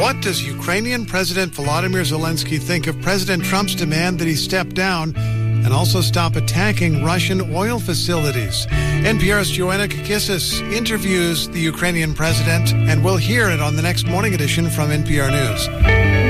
What does Ukrainian President Volodymyr Zelensky think of President Trump's demand that he step down and also stop attacking Russian oil facilities? NPR's Joanna Kakissis interviews the Ukrainian president, and we'll hear it on the next morning edition from NPR News.